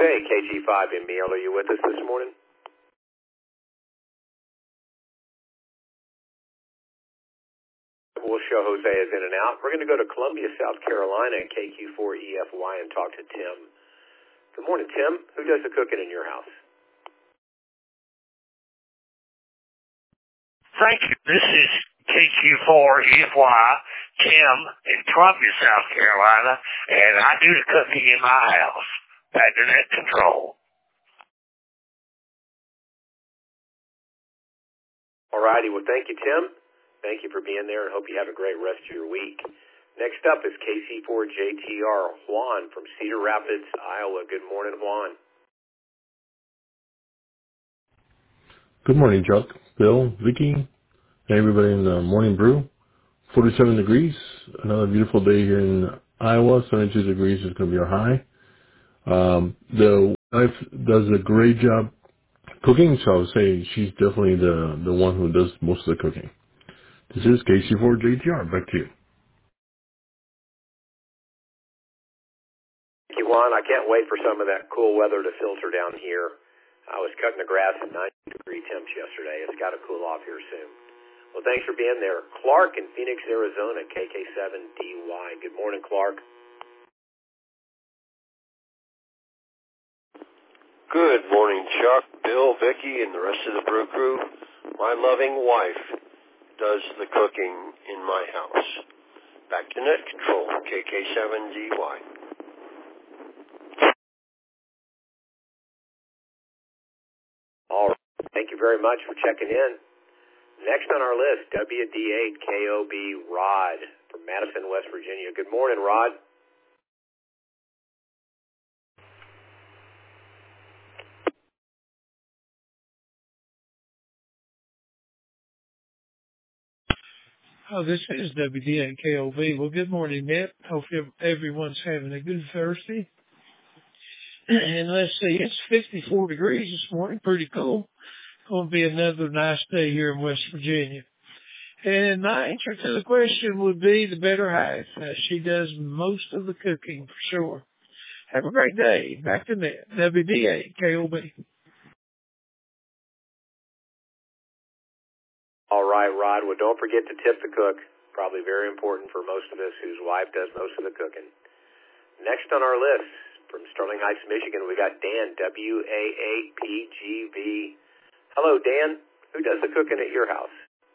Jose, KG5MBL, are you with us this morning? We'll show Jose is in and out. We're going to go to Columbia, South Carolina, KQ4EFY, and talk to Tim. Good morning, Tim. Who does the cooking in your house? Thank you. This is KQ4EFY, Tim in Columbia, South Carolina, and I do the cooking in my house. Back to net control. All righty. Well, thank you, Tim. Thank you for being there, and hope you have a great rest of your week. Next up is KC4JTR, Juan from Cedar Rapids, Iowa. Good morning, Juan. Good morning, Chuck, Bill, Vicky, and everybody in the Morning Brew. 47 degrees, another beautiful day here in Iowa. 72 degrees is going to be our high. The wife does a great job cooking, so I would say she's definitely the one who does most of the cooking. This is KC4JTR. Back to you. Thank you, Juan. I can't wait for some of that cool weather to filter down here. I was cutting the grass at 90-degree temps yesterday. It's got to cool off here soon. Well, thanks for being there. Clark in Phoenix, Arizona, KK7DY. Good morning, Clark. Good morning, Chuck, Bill, Vicky, and the rest of the Brew Crew. My loving wife does the cooking in my house. Back to net control, KK7DY. All right. Thank you very much for checking in. Next on our list, WD8KOB Rod from Madison, West Virginia. Good morning, Rod. Oh, this is WD8KOB. Well, good morning, Nick. Hope everyone's having a good Thursday. And let's see, it's 54 degrees this morning. Pretty cool. Going to be another nice day here in West Virginia. And my answer to the question would be the better half. She does most of the cooking for sure. Have a great day. Back to net. WD8KOB. All right, Rod. Well, don't forget to tip the cook. Probably very important for most of us whose wife does most of the cooking. Next on our list, from Sterling Heights, Michigan, we got Dan, WA8PGV. Hello, Dan. Who does the cooking at your house?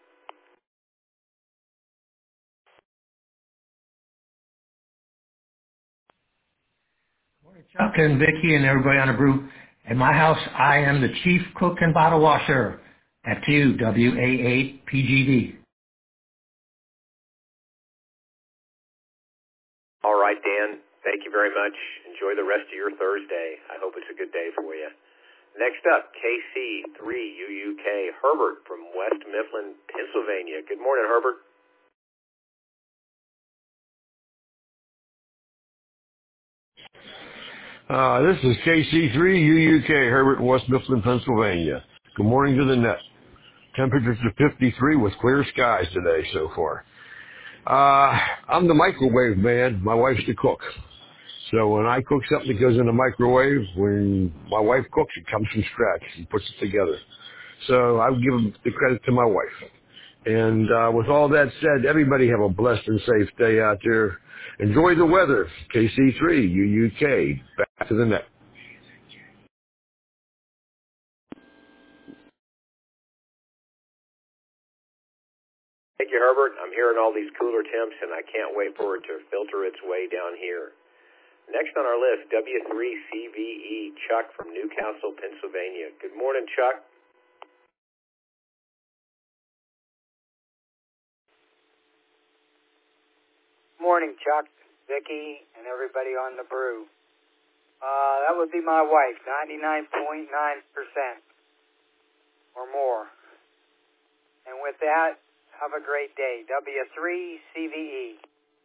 Morning, Chuck and Vicky and everybody on the brew. At my house, I am the chief cook and bottle washer. Back to you, WA8PGV. All right, Dan. Thank you very much. Enjoy the rest of your Thursday. I hope it's a good day for you. Next up, KC3UUK, Herbert from West Mifflin, Pennsylvania. Good morning, Herbert. This is KC3UUK, Herbert, West Mifflin, Pennsylvania. Good morning to the net. Temperatures are 53 with clear skies today so far. I'm the microwave man. My wife's the cook. So when I cook something that goes in the microwave, when my wife cooks, it comes from scratch and puts it together. So I would give the credit to my wife. And with all that said, everybody have a blessed and safe day out there. Enjoy the weather. KC3UUK. Back to the net. Thank you, Herbert. I'm hearing all these cooler temps, and I can't wait for it to filter its way down here. Next on our list, W3CVE, Chuck from Newcastle, Pennsylvania. Good morning, Chuck. Morning, Chuck, Vicky, and everybody on the brew. That would be my wife, 99.9% or more. And with that, have a great day. W3CVE.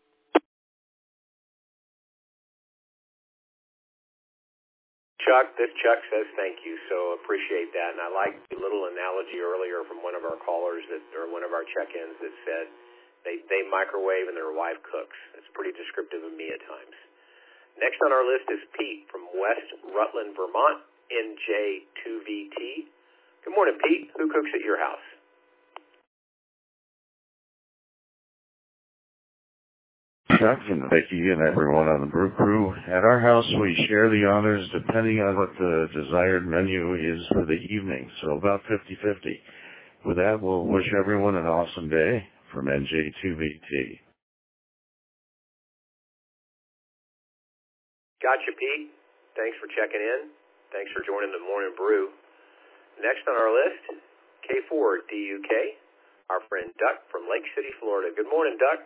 Chuck, this Chuck says thank you, so appreciate that. And I like the little analogy earlier from one of our callers or one of our check-ins that said they microwave and their wife cooks. It's pretty descriptive of me at times. Next on our list is Pete from West Rutland, Vermont, NJ2VT. Good morning, Pete. Who cooks at your house? Chuck and Vicki and everyone on the Brew Crew. At our house, we share the honors depending on what the desired menu is for the evening, so about 50-50. With that, we'll wish everyone an awesome day from NJ2VT. Gotcha, Pete. Thanks for checking in. Thanks for joining the Morning Brew. Next on our list, K4DUK, our friend Duck from Lake City, Florida. Good morning, Duck.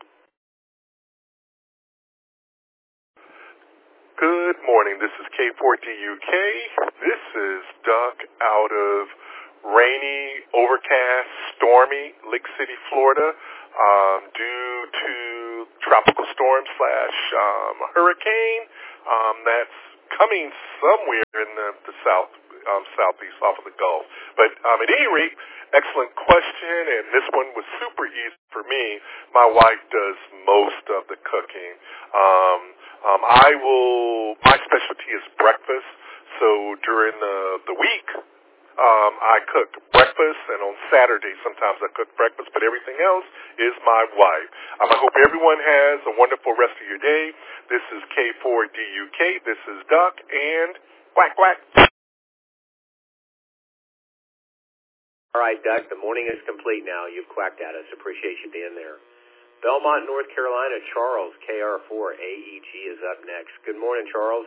Good morning. This is K4DUK. This is Duck out of rainy, overcast, stormy Lake City, Florida, due to tropical storm / hurricane that's coming somewhere in the southeast off of the Gulf. But at any rate, excellent question, and this one was super easy for me. My wife does most of the cooking. My specialty is breakfast, so during the week, I cook breakfast, and on Saturday sometimes I cook breakfast, but everything else is my wife. I hope everyone has a wonderful rest of your day. This is K4DUK, this is Duck, and quack, quack. All right, Duck, the morning is complete now. You've quacked at us. Appreciate you being there. Belmont, North Carolina, Charles, KR4AEG is up next. Good morning, Charles.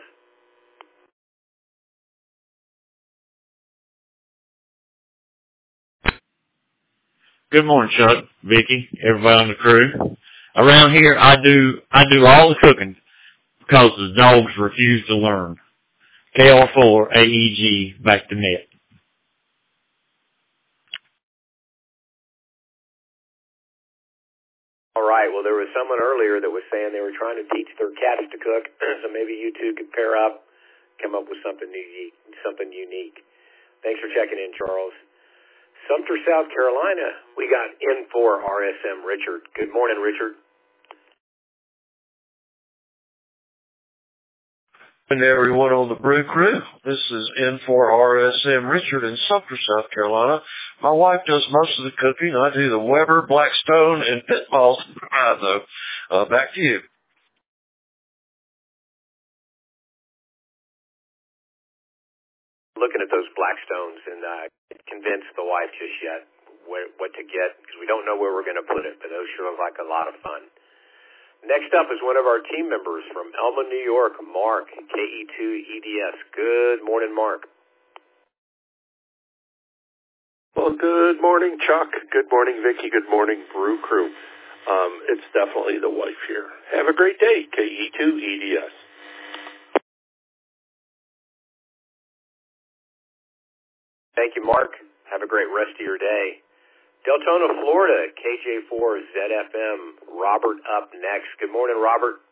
Good morning, Chuck, Vicki, everybody on the crew. Around here, I do all the cooking because the dogs refuse to learn. KR4AEG, back to net. All right, well, there was someone earlier that was saying they were trying to teach their cats to cook, so maybe you two could pair up, come up with something unique. Thanks for checking in, Charles. Sumter, South Carolina, we got N4RSM Richard. Good morning, Richard. And everyone on the Brew Crew, this is N4RSM Richard in Sumter, South Carolina. My wife does most of the cooking. I do the Weber, Blackstone, and Pitfalls. Though, back to you. Looking at those Blackstones and convinced the wife just yet what to get, because we don't know where we're going to put it, but those sure look like a lot of fun. Next up is one of our team members from Elma, New York, Mark, KE2EDS. Good morning, Mark. Well, good morning, Chuck. Good morning, Vicki. Good morning, Brew Crew. It's definitely the wife here. Have a great day, KE2EDS. Thank you, Mark. Have a great rest of your day. Deltona, Florida, KJ4ZFM. Robert up next. Good morning, Robert.